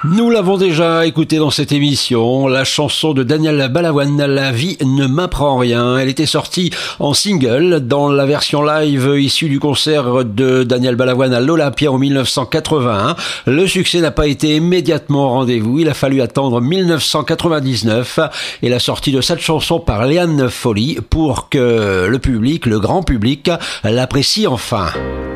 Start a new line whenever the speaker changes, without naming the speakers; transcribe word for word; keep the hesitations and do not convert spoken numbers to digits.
Nous l'avons déjà écouté dans cette émission, la chanson de Daniel Balavoine, La vie ne m'apprend rien. Elle était sortie en single dans la version live issue du concert de Daniel Balavoine à l'Olympia en dix-neuf cent quatre-vingt-un. Le succès n'a pas été immédiatement au rendez-vous. Il a fallu attendre dix-neuf cent quatre-vingt-dix-neuf et la sortie de cette chanson par Liane Folly pour que le public, le grand public, l'apprécie enfin.